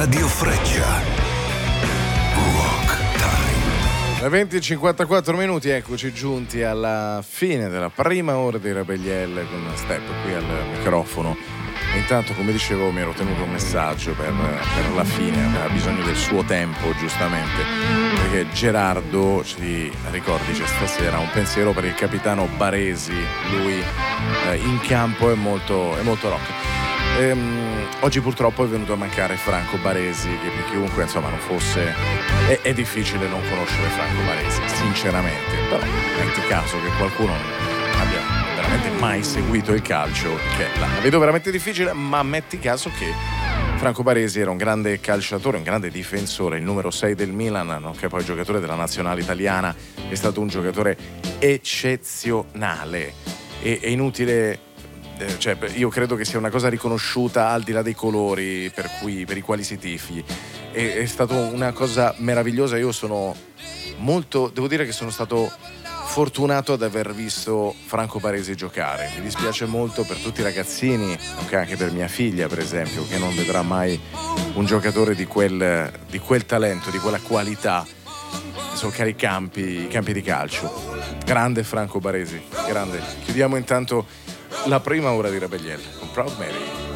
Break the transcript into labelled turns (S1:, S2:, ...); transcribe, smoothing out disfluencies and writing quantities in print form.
S1: Radio Freccia. Rock Time.
S2: Le 20:54, eccoci giunti alla fine della prima ora di Rebellielle con Step qui al microfono. E intanto, come dicevo, mi ero tenuto un messaggio per la fine, aveva bisogno del suo tempo, giustamente, perché Gerardo ci ricordi stasera un pensiero per il capitano Baresi. Lui in campo è molto rock. Oggi purtroppo è venuto a mancare Franco Baresi, che per chiunque insomma non fosse è difficile non conoscere Franco Baresi, sinceramente, però metti caso che qualcuno abbia veramente mai seguito il calcio, che la vedo veramente difficile, ma metti caso che Franco Baresi era un grande calciatore, un grande difensore, il numero 6 del Milan, nonché poi giocatore della nazionale italiana, è stato un giocatore eccezionale. È inutile, cioè, io credo che sia una cosa riconosciuta al di là dei colori per i quali si tifi. È stata una cosa meravigliosa. Io devo dire che sono stato fortunato ad aver visto Franco Baresi giocare. Mi dispiace molto per tutti i ragazzini, anche per mia figlia per esempio, che non vedrà mai un giocatore di quel talento, di quella qualità solcare i campi di calcio. Grande Franco Baresi, grande. Chiudiamo intanto la prima ora di Rebellielle con Proud Mary.